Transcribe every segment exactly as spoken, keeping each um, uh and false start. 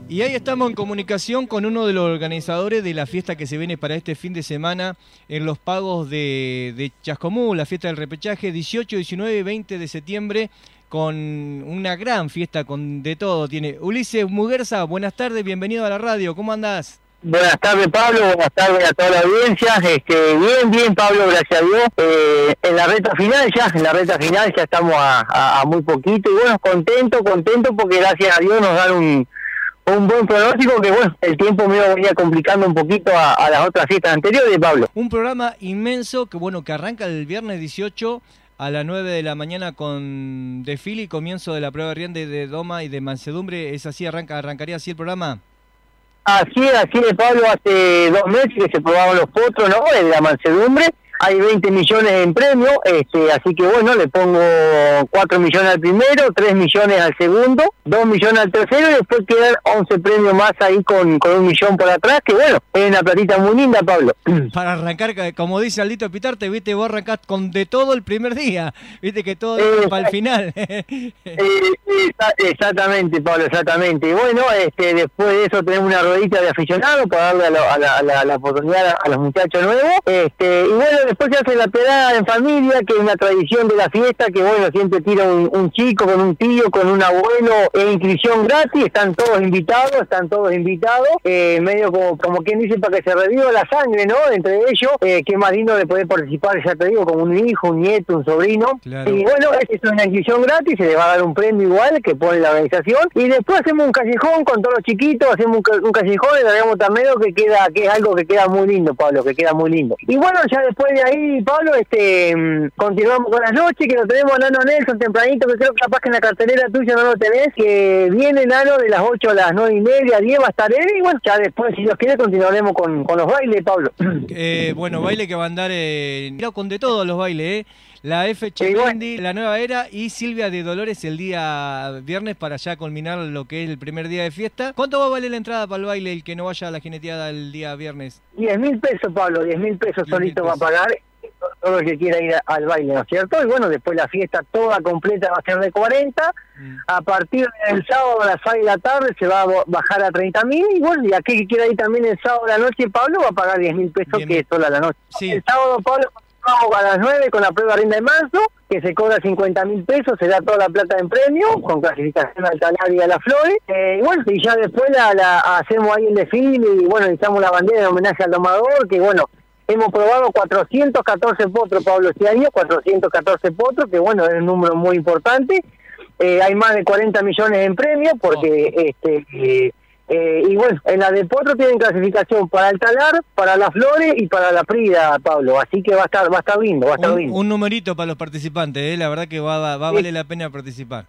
Y ahí estamos en comunicación con uno de los organizadores de la fiesta que se viene para este fin de semana en los pagos de, de Chascomú, la fiesta del repechaje, dieciocho, diecinueve y veinte de septiembre, con una gran fiesta con de todo. Tiene Ulises Muguerza, buenas tardes, bienvenido a la radio, ¿cómo andás? Buenas tardes, Pablo, buenas tardes a toda la audiencia. Este, bien, bien, Pablo, gracias a Dios. Eh, en la recta final ya, en la recta final ya estamos a, a, a muy poquito y bueno, contento, contento porque gracias a Dios nos dan un, un buen pronóstico que bueno, el tiempo me venía complicando un poquito a, a las otras fiestas anteriores, Pablo. Un programa inmenso que bueno, que arranca el viernes dieciocho a las nueve de la mañana con desfile y comienzo de la prueba de riende de doma y de mansedumbre. ¿Es así, arranca, arrancaría así el programa? Así es, así es, Pablo, hace dos meses que se probaban los potros, ¿no? De la mansedumbre, hay veinte millones en premio, este, así que bueno, le pongo cuatro millones al primero, tres millones al segundo, dos millones al tercero y después quedan once premios más ahí con, con un millón por atrás, que bueno, es una platita muy linda, Pablo. Para arrancar, como dice Aldito Pitarte, viste, vos arrancás con de todo el primer día, viste que todo eh, es para el final. eh, exactamente, Pablo, exactamente. Y bueno, este, después de eso tenemos una ruedita de aficionados para darle a, lo, a, la, a, la, a la oportunidad a los muchachos nuevos, este, y bueno, después se hace la pedada en familia, que es una tradición de la fiesta, que bueno, siempre tira un, un chico con un tío, con un abuelo, e inscripción gratis, están todos invitados, están todos invitados, eh, medio como, como quien dice, para que se reviva la sangre, ¿no? Entre ellos, eh, qué más lindo de poder participar, ya te digo, con un hijo, un nieto, un sobrino, claro. Y bueno, es una inscripción gratis, se les va a dar un premio igual, que pone la organización, y después hacemos un callejón con todos los chiquitos, hacemos un, un callejón, y le damos también que queda, que es algo que queda muy lindo, Pablo, que queda muy lindo. Y bueno, ya después de ahí, Pablo, este continuamos con las noches, que lo tenemos a Nano Nelson tempranito, que creo que capaz que en la cartelera tuya no lo tenés, que viene Nano de las ocho a las nueve y media, diez va a estar él, y bueno, ya después, si Dios quiere, continuaremos con, con los bailes, Pablo. Eh, bueno, baile que va a andar, eh, con de todos los bailes, ¿eh? La F. Chependi, sí, la Nueva Era y Silvia de Dolores el día viernes para ya culminar lo que es el primer día de fiesta. ¿Cuánto va a valer la entrada para el baile el que no vaya a la jineteada el día viernes? diez mil pesos, Pablo, diez mil pesos solito va a pagar todo el que quiera ir al baile, ¿no es cierto? Y bueno, después la fiesta toda completa va a ser de cuarenta, mm. A partir del sábado a las seis de la tarde se va a bajar a treinta mil, y bueno, y aquel que quiera ir también el sábado a la noche, Pablo, va a pagar diez mil pesos, que es sola la noche. Sí. El sábado, Pablo, vamos a las nueve con la prueba de rienda de marzo, que se cobra cincuenta mil pesos, se da toda la plata en premio, con clasificación al talar y a las flores, eh, y bueno, y ya después la, la hacemos ahí el desfile, y bueno, echamos la bandera en homenaje al domador, que bueno, hemos probado cuatrocientos catorce potros, Pablo, este año, cuatrocientos catorce potros, que bueno, es un número muy importante, eh, hay más de cuarenta millones en premio, porque oh. este... Eh, Eh, y bueno, en la de potro tienen clasificación para el talar, para las flores y para la prida, Pablo, así que va a estar va a estar lindo, va a estar un, lindo. Un numerito para los participantes, ¿eh? La verdad que va, va, va a valer la pena participar.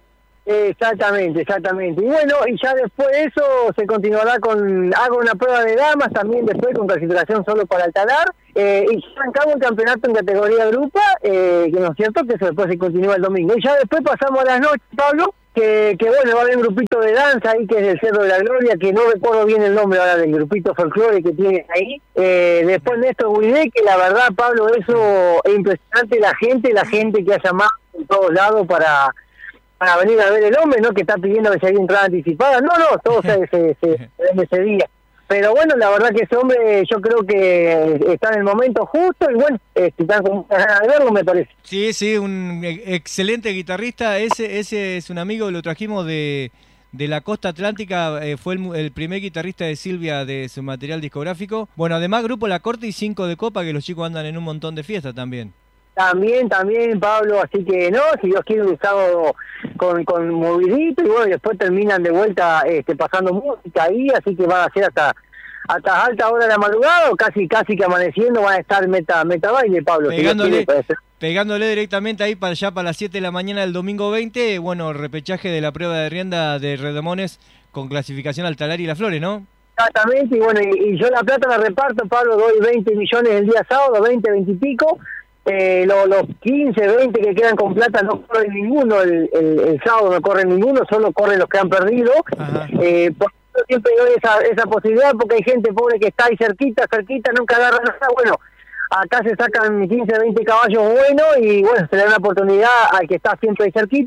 Exactamente, exactamente. Y bueno, y ya después de eso se continuará con, hago una prueba de damas también después con clasificación solo para el talar, eh, y ya arrancamos el campeonato en categoría grupa, eh, que no es cierto, que eso después se continúa el domingo. Y ya después pasamos a las noches, Pablo, que, que bueno, va a haber un grupito de danza ahí que es del Cerro de la Gloria, que no recuerdo bien el nombre ahora del grupito folclore que tiene ahí. Eh, después Néstor Guidé, que la verdad, Pablo, eso es impresionante, la gente, la gente que ha llamado en todos lados para... para venir a ver el hombre, ¿no? Que está pidiendo que se haya entrada anticipada. No, no, todo se, se, se, se ese día. Pero bueno, la verdad que ese hombre yo creo que está en el momento justo y bueno, este, están con muchas ganas de verlo, me parece. Sí, sí, un excelente guitarrista. Ese ese es un amigo, lo trajimos de, de la costa atlántica, eh, fue el, el primer guitarrista de Silvia de su material discográfico. Bueno, además Grupo La Corte y Cinco de Copa, que los chicos andan en un montón de fiestas también. También, también, Pablo, así que no, si Dios quiere un sábado con, con movidito y bueno, después terminan de vuelta este, pasando música ahí, así que van a ser hasta hasta alta hora de la madrugada o casi casi que amaneciendo van a estar meta meta baile, Pablo. Pegándole, si Dios quiere, pegándole directamente ahí para allá para las siete de la mañana del domingo veinte, bueno, repechaje de la prueba de rienda de Redemones con clasificación al talar y las flores, ¿no? Exactamente, y bueno, y, y yo la plata la reparto, Pablo, doy veinte millones el día sábado, veinte, veinte y pico. Eh, lo, los quince, veinte que quedan con plata no corren ninguno, el, el, el sábado no corren ninguno, solo corren los que han perdido. Eh, por eso siempre doy esa, esa posibilidad, porque hay gente pobre que está ahí cerquita, cerquita, nunca agarra nada. Bueno, acá se sacan quince, veinte caballos buenos y bueno, se le da una oportunidad al que está siempre ahí cerquita.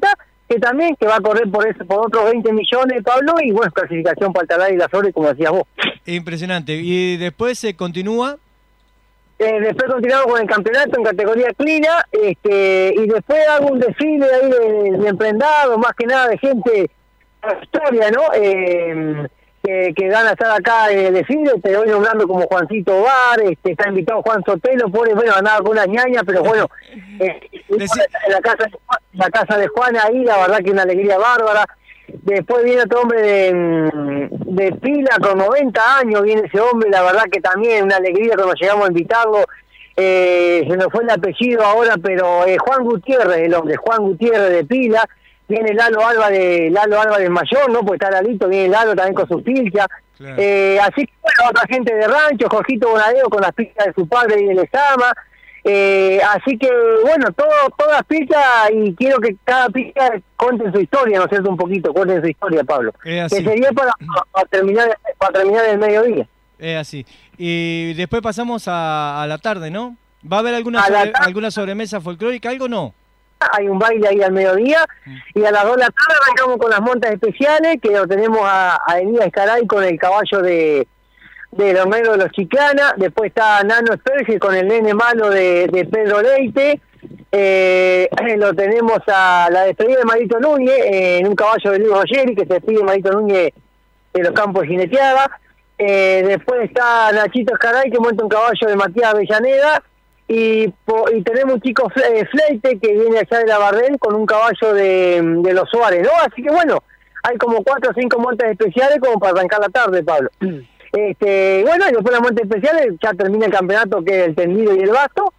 que también que va a correr por eso, por otros veinte millones, Pablo, y bueno, clasificación para el Talar y la Flores, como decías vos. Impresionante. Y después se continúa. Eh, después continuamos con el campeonato en categoría Clina, este, y después hago un desfile ahí de, de emprendados, más que nada de gente de historia, ¿no? Eh, que, que van a estar acá en el desfile, te voy nombrando como Juancito Bar, este, está invitado Juan Sotelo, pobre, bueno, andaba con unas ñañas, pero bueno, eh, en la casa, la casa de Juan ahí, la verdad que una alegría bárbara. Después viene otro hombre de, de Pila con noventa años, viene ese hombre, la verdad que también una alegría cuando llegamos a invitarlo. Eh, se nos fue el apellido ahora, pero eh, Juan Gutiérrez, el hombre, Juan Gutiérrez de Pila. Viene Lalo Álvarez, Lalo Álvarez Mayor, ¿no? Pues está Lalito, viene Lalo también con sus pilchas. Claro. Eh, así que bueno, otra gente de rancho, Jorgito Bonadeo con las pilchas de su padre y de Lezama. Eh, así que bueno, todo, todas pistas, y quiero que cada pista cuente su historia, ¿no es cierto? Un poquito, cuenten su historia, Pablo. Que sería para, para terminar para terminar el mediodía. Es así. Y después pasamos a, a la tarde, ¿no? ¿Va a haber alguna, sobre, alguna sobremesa folclórica, algo no? Hay un baile ahí al mediodía, mm. y a las dos de la tarde arrancamos con las montas especiales, que lo tenemos a, a Elías Escaray con el caballo de... de los negros de los Chiclana. Después está Nano Esperge con el nene malo de, de Pedro Leite. Eh, lo tenemos a la despedida de Marito Núñez eh, en un caballo de Luis Rogeri, que se despide Marito Núñez de los campos de jineteada. Eh, después está Nachito Escaray, que monta un caballo de Matías Avellaneda. Y, po, y tenemos un chico eh, Fleite, que viene allá de la Bardén con un caballo de, de los Suárez, ¿no? Así que bueno, hay como cuatro o cinco montas especiales como para arrancar la tarde, Pablo. Este, bueno, y después las montas especiales ya termina el campeonato, que es el tendido y el basto,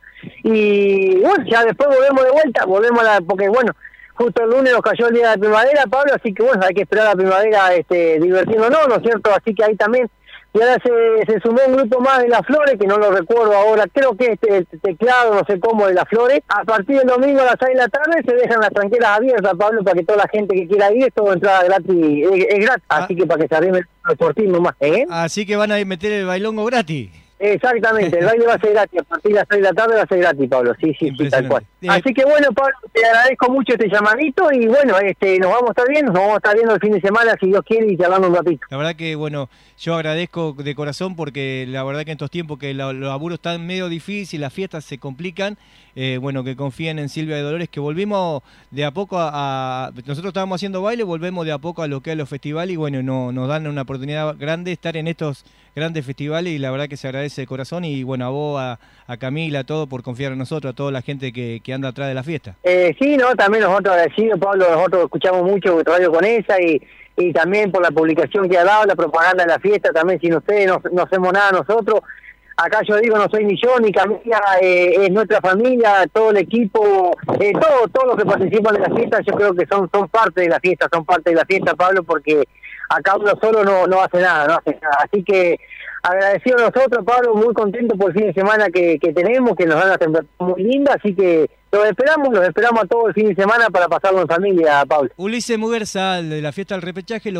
y bueno, ya después volvemos de vuelta, volvemos a la, porque bueno, justo el lunes nos cayó el día de la primavera, Pablo, así que bueno, hay que esperar la primavera, este, divirtiéndonos, ¿no es cierto? Así que ahí también, y ahora se, se sumó un grupo más de Las Flores, que no lo recuerdo ahora, creo que este el teclado, no sé cómo, de Las Flores. A partir del domingo a las seis de la tarde se dejan las tranqueras abiertas, Pablo, para que toda la gente que quiera ir, es todo entrada gratis, es, es gratis, ah. Así que para que se arrime el deportivo más, ¿eh? Así que van a meter el bailongo gratis. Exactamente, el baile va a ser gratis, a partir de las seis de la tarde va a ser gratis, Pablo, sí, sí, sí, tal cual. Así que bueno, Pablo, te agradezco mucho este llamadito, y bueno, este nos vamos a estar viendo, nos vamos a estar viendo el fin de semana, si Dios quiere, y charlando un ratito. La verdad que, bueno, yo agradezco de corazón, porque la verdad que en estos tiempos que los laburos están medio difíciles, las fiestas se complican, eh, bueno, que confíen en Silvia de Dolores, que volvimos de a poco a, a... Nosotros estábamos haciendo baile, volvemos de a poco a lo que es los festivales, y bueno, no, nos dan una oportunidad grande estar en estos grandes festivales, y la verdad que se agradece de corazón, y bueno, a vos, a, a Camila, a todos por confiar en nosotros, a toda la gente que, que anda atrás de la fiesta. Eh, sí, no, también nosotros agradecidos, Pablo, nosotros escuchamos mucho Radio con esa, y, y también por la publicación que ha dado, la propaganda de la fiesta, también sin ustedes no, no hacemos nada nosotros. Acá yo digo, no soy ni yo ni Camila, eh, es nuestra familia, todo el equipo, eh, todo, todos los que participan de la fiesta, yo creo que son, son parte de la fiesta, son parte de la fiesta, Pablo, porque acá uno solo no, no hace nada, no hace nada. Así que agradecido a nosotros, Pablo, muy contento por el fin de semana que, que tenemos, que nos dan la temperatura muy linda, así que los esperamos, los esperamos a todo el fin de semana para pasarlo en familia, Pablo. Ulises Muguerza, de la fiesta del repechaje. Lo